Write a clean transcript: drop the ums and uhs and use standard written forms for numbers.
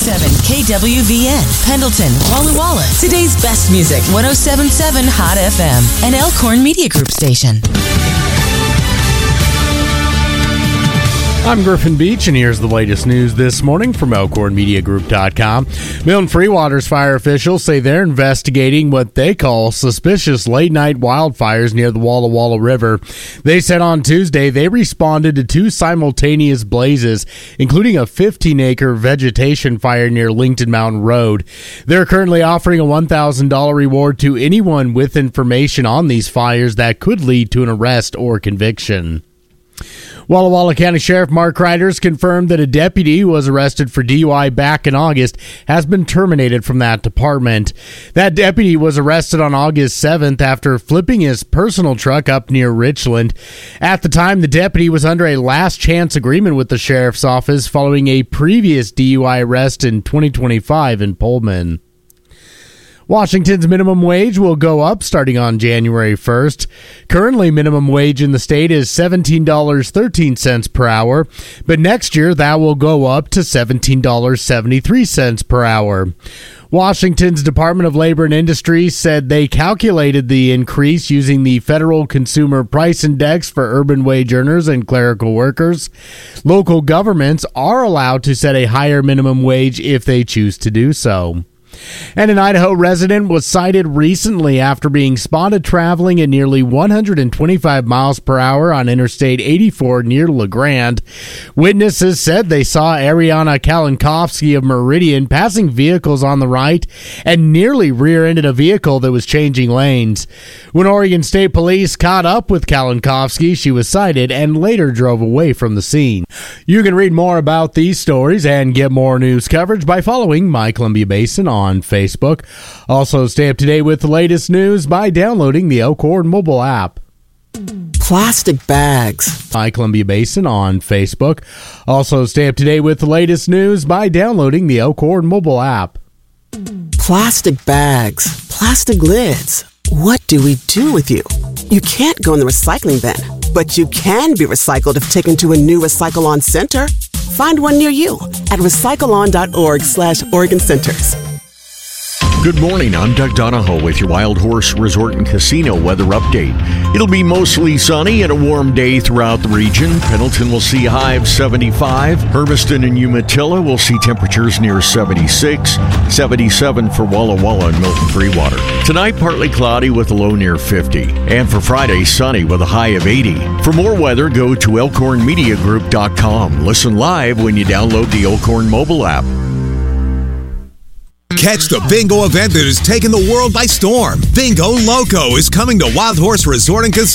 KWVN, Pendleton, Walla Walla. Today's best music, 107.7 Hot FM, an Elkhorn Media Group station. I'm Griffin Beach, and here's the latest news this morning from ElkhornMediaGroup.com. Milton Freewater's fire officials say they're investigating what they call suspicious late-night wildfires near the Walla Walla River. They said on Tuesday they responded to two simultaneous blazes, including a 15-acre vegetation fire near Lincoln Mountain Road. They're currently offering a $1,000 reward to anyone with information on these fires that could lead to an arrest or conviction. Walla Walla County Sheriff Mark Reiters confirmed that a deputy who was arrested for DUI back in August has been terminated from that department. That deputy was arrested on August 7th after flipping his personal truck up near Richland. At the time, the deputy was under a last chance agreement with the sheriff's office following a previous DUI arrest in 2025 in Pullman. Washington's minimum wage will go up starting on January 1st. Currently, minimum wage in the state is $17.13 per hour, but next year that will go up to $17.73 per hour. Washington's Department of Labor and Industry said they calculated the increase using the Federal Consumer Price Index for urban wage earners and clerical workers. Local governments are allowed to set a higher minimum wage if they choose to do so. And an Idaho resident was cited recently after being spotted traveling at nearly 125 miles per hour on Interstate 84 near LeGrand. Witnesses said they saw Ariana Kalinkowski of Meridian passing vehicles on the right and nearly rear-ended a vehicle that was changing lanes. When Oregon State Police caught up with Kalinkowski, she was cited and later drove away from the scene. You can read more about these stories and get more news coverage by following My Columbia Basin on Facebook. Also, stay up to date with the latest news by downloading the Elkhorn mobile app. Plastic bags. My Columbia Basin on Facebook. Also, stay up to date with the latest news by downloading the Elkhorn mobile app. Plastic bags. Plastic lids. What do we do with you? You can't go in the recycling bin, but you can be recycled if taken to a new Recycle-On center. Find one near you at recycleon.org/Oregon Centers. Good morning, I'm Doug Donahoe with your Wild Horse Resort and Casino weather update. It'll be mostly sunny and a warm day throughout the region. Pendleton will see a high of 75. Hermiston and Umatilla will see temperatures near 76. 77 for Walla Walla and Milton Freewater. Tonight, partly cloudy with a low near 50. And for Friday, sunny with a high of 80. For more weather, go to ElkhornMediaGroup.com. Listen live when you download the Elkhorn mobile app. Catch the bingo event that has taken the world by storm. Bingo Loco is coming to Wild Horse Resort and Casino.